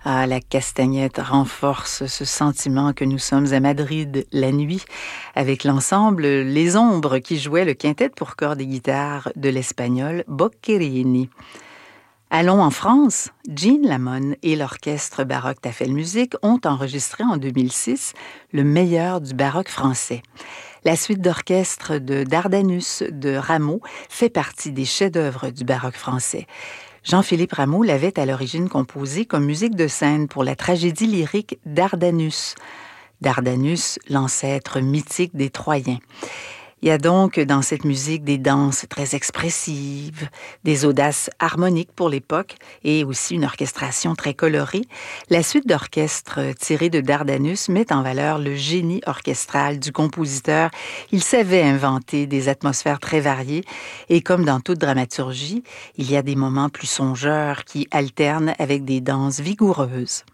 Ah, la castagnette renforce ce sentiment que nous sommes à Madrid la nuit, avec l'ensemble Les Ombres qui jouait le quintet pour cordes et guitare de l'espagnol Boccherini. Allons en France. Jean Lamon et l'orchestre baroque Tafelmusik ont enregistré en 2006 le meilleur du baroque français. La suite d'orchestre de Dardanus de Rameau fait partie des chefs-d'œuvre du baroque français. Jean-Philippe Rameau l'avait à l'origine composé comme musique de scène pour la tragédie lyrique Dardanus. Dardanus, l'ancêtre mythique des Troyens. Il y a donc dans cette musique des danses très expressives, des audaces harmoniques pour l'époque et aussi une orchestration très colorée. La suite d'orchestre tirée de Dardanus met en valeur le génie orchestral du compositeur. Il savait inventer des atmosphères très variées et comme dans toute dramaturgie, il y a des moments plus songeurs qui alternent avec des danses vigoureuses.